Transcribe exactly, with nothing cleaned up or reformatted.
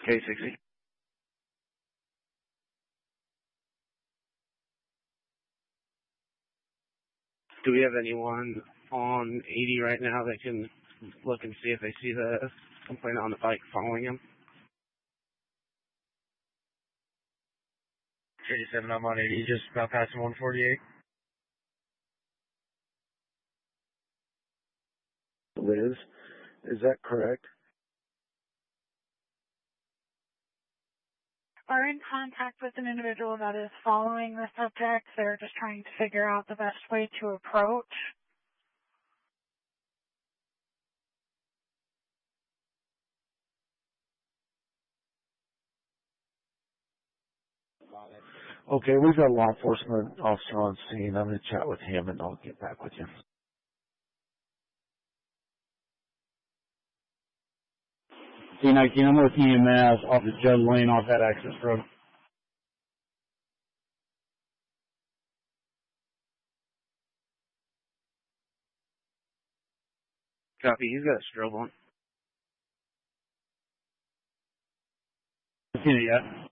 K sixty. Do we have anyone on eighty right now that can look and see if they see the complainant on the bike following him? eighty-seven, I'm on eighty, just about passing one forty-eight. Liz, is that correct? Are in contact with an individual that is following the subject. They're just trying to figure out the best way to approach. Okay, we've got a law enforcement officer on scene. I'm going to chat with him and I'll get back with you. C nineteen, I'm with E M S off the Judd Lane off that access road. Copy, he's got a strobe on. Seen it yet?